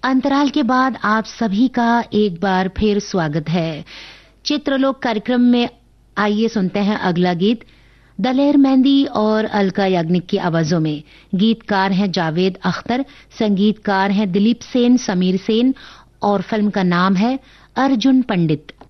अंतराल के बाद आप सभी का एक बार फिर स्वागत है। चित्रलोक कार्यक्रम में आइए सुनते हैं अगला गीत दलेर मेहंदी और अलका याग्निक की आवाजों में। गीतकार हैं जावेद अख्तर, संगीतकार हैं दिलीप सेन, समीर सेन और फिल्म का नाम है अर्जुन पंडित।